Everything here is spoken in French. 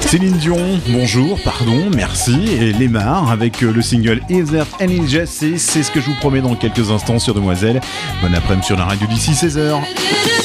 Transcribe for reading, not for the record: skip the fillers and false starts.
Céline Dion, bonjour, pardon, merci, et Lemar avec le single Is There Any Justice, c'est ce que je vous promets dans quelques instants sur Demoiselle. Bon après-midi sur la radio d'ici 16h.